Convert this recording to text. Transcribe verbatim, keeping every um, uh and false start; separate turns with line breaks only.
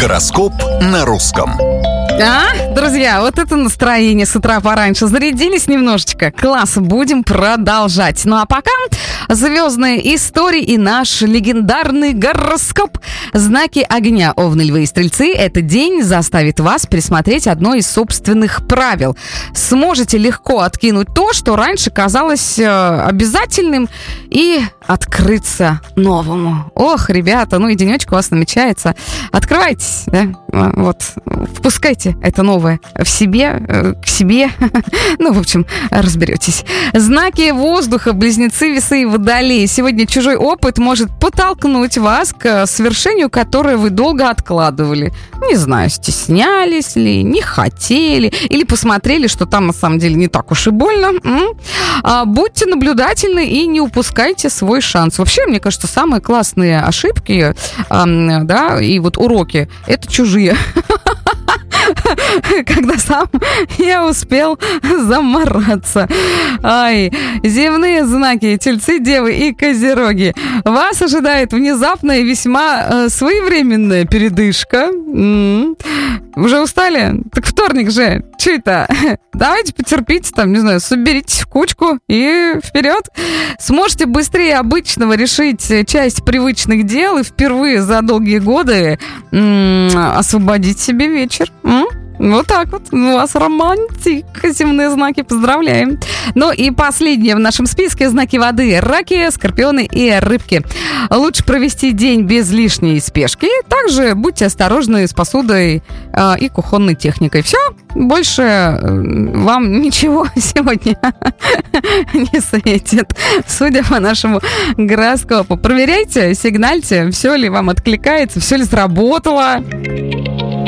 Гороскоп на русском.
А, друзья, вот это настроение с утра пораньше. Зарядились немножечко. Класс, будем продолжать. Ну а пока звездные истории и наш легендарный гороскоп. Знаки огня, Овны, Львы и Стрельцы. Этот день заставит вас пересмотреть одно из собственных правил. Сможете легко откинуть то, что раньше казалось э, обязательным, и открыться новому. Ох, ребята, ну и денечек у вас намечается. Открывайтесь, да, вот, впускайте это новое в себе, к себе. Ну, в общем, разберетесь. Знаки воздуха, Близнецы, Весы и Водолеи. Сегодня чужой опыт может подтолкнуть вас к совершению, которое вы долго откладывали. Не знаю, стеснялись ли, не хотели, или посмотрели, что там на самом деле не так уж и больно. А, будьте наблюдательны и не упускайте свой шанс. Вообще, мне кажется, самые классные ошибки, да, и вот уроки — это чужие. Когда сам я успел замораться. Ай, земные знаки, Тельцы, Девы и Козероги. Вас ожидает внезапная и весьма э, своевременная передышка. М-м. Уже устали? Так вторник же. Че это? Давайте потерпите, там, не знаю, соберитесь в кучку и вперед. Сможете быстрее обычного решить часть привычных дел и впервые за долгие годы м-м, освободить себе вечер. М? Вот так вот. У вас романтик. Земные знаки. Поздравляем. Ну и последнее в нашем списке — знаки воды. Раки, Скорпионы и Рыбки. Лучше провести день без лишней спешки. Также будьте осторожны с посудой э, и кухонной техникой. Все. Больше э, вам ничего сегодня не светит. Судя по нашему гороскопу. Проверяйте, сигнальте, все ли вам откликается, все ли сработало.